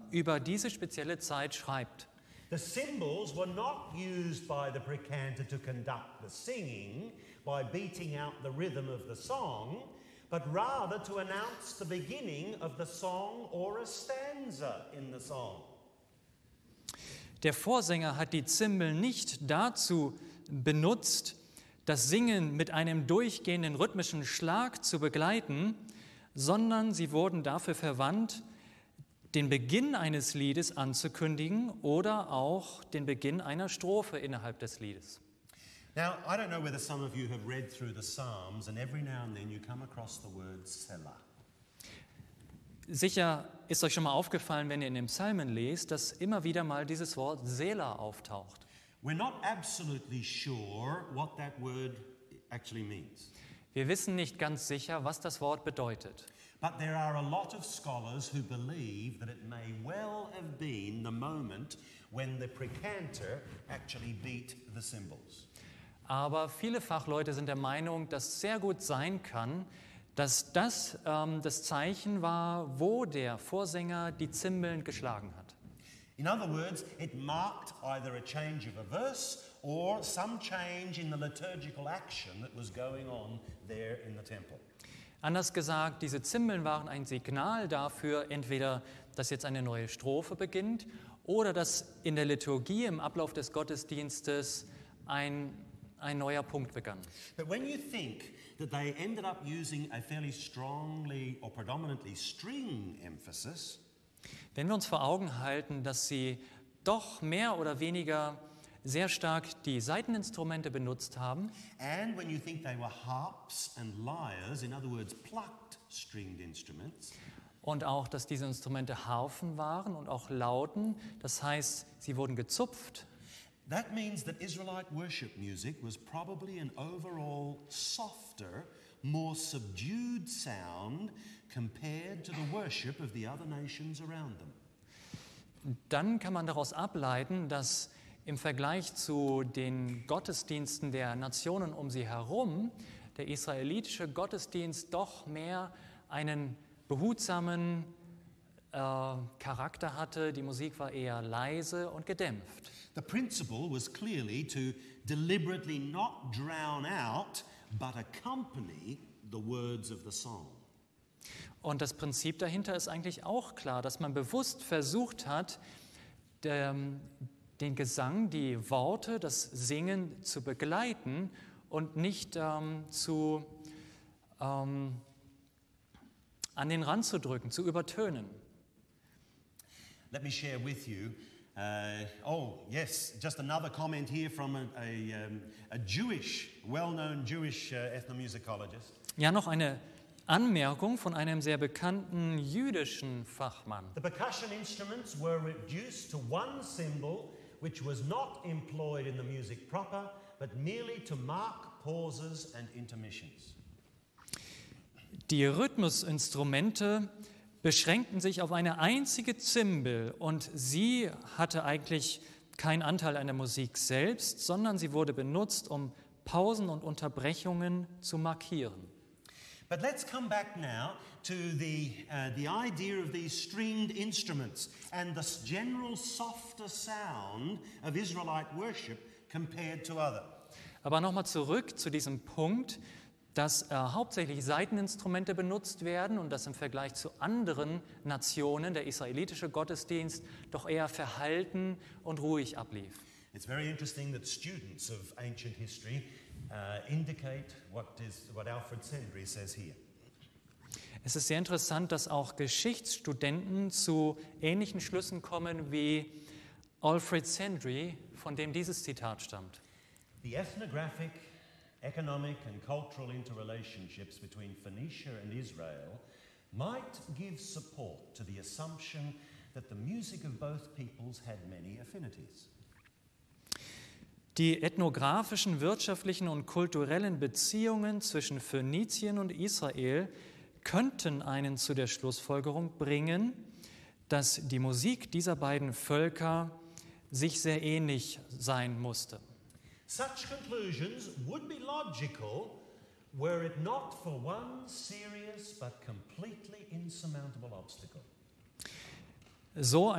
über diese spezielle Zeit schreibt. The cymbals were not used by the precantor to conduct the singing by beating out the rhythm of the song, but rather to announce the beginning of the song or a stanza in the song. Der Vorsänger hat die Zimbeln nicht dazu benutzt, das Singen mit einem durchgehenden rhythmischen Schlag zu begleiten, sondern sie wurden dafür verwandt, den Beginn eines Liedes anzukündigen oder auch den Beginn einer Strophe innerhalb des Liedes. Now, I don't know whether some of you have read through the Psalms and every now and then you come across the word Selah. Sicher ist euch schon mal aufgefallen, wenn ihr in den Psalmen lest, dass immer wieder mal dieses Wort Selah auftaucht. We're not absolutely sure what that word actually means. Wir wissen nicht ganz sicher, was das Wort bedeutet. But there are a lot of scholars who believe that it may well have been the moment when the precantor actually beat the cymbals. Aber viele Fachleute sind der Meinung, dass es sehr gut sein kann, dass das das Zeichen war, wo der Vorsänger die Zimbeln geschlagen hat. In other words, it marked either a change of a verse or some change in the liturgical action that was going on there in the temple. Anders gesagt, diese Zimbeln waren ein Signal dafür, entweder, dass jetzt eine neue Strophe beginnt oder dass in der Liturgie, im Ablauf des Gottesdienstes, ein neuer Punkt begann. But when you think that they ended up using a fairly strongly or predominantly string emphasis, wenn wir uns vor Augen halten, dass sie doch mehr oder weniger sehr stark die Saiteninstrumente benutzt haben, and when you think they were harps and lyres, in other words, plucked stringed instruments, und auch, dass diese Instrumente Harfen waren und auch Lauten, das heißt, sie wurden gezupft, that means that Israelite worship music was probably an overall softer, more subdued sound compared to the worship of the other nations around them. Dann kann man daraus ableiten, dass im Vergleich zu den Gottesdiensten der Nationen um sie herum der israelitische Gottesdienst doch mehr einen behutsamen Charakter hatte. Die Musik war eher leise und gedämpft. The principle was clearly to deliberately not drown out, but accompany the words of the song. Und das Prinzip dahinter ist eigentlich auch klar, dass man bewusst versucht hat, den Gesang, die Worte, das Singen zu begleiten und nicht an den Rand zu drücken, zu übertönen. Let me share with you, just another comment here from a Jewish, well-known Jewish ethnomusicologist. Ja, noch eine Anmerkung von einem sehr bekannten jüdischen Fachmann. The percussion instruments were reduced to one cymbal, which was not employed in the music proper, but merely to mark pauses and intermissions. Die Rhythmusinstrumente beschränkten sich auf eine einzige Zimbel und sie hatte eigentlich keinen Anteil an der Musik selbst, sondern sie wurde benutzt, um Pausen und Unterbrechungen zu markieren. But let's come back now to the idea of these stringed instruments and the general softer sound of Israelite worship compared to other. Aber nochmal zurück zu diesem Punkt, dass hauptsächlich Saiteninstrumente benutzt werden und dass im Vergleich zu anderen Nationen der israelitische Gottesdienst doch eher verhalten und ruhig ablief. It's very interesting that students of ancient history indicate what Alfred Sendry says here. Es ist sehr interessant, dass auch Geschichtsstudenten zu ähnlichen Schlüssen kommen wie Alfred Sendry, von dem dieses Zitat stammt. The ethnographic, economic and cultural interrelationships between Phoenicia and Israel might give support to the assumption that the music of both peoples had many affinities. Die ethnografischen, wirtschaftlichen und kulturellen Beziehungen zwischen Phönizien und Israel könnten einen zu der Schlussfolgerung bringen, dass die Musik dieser beiden Völker sich sehr ähnlich sein musste. Such conclusions would be logical were it not for one serious but completely insurmountable obstacle. So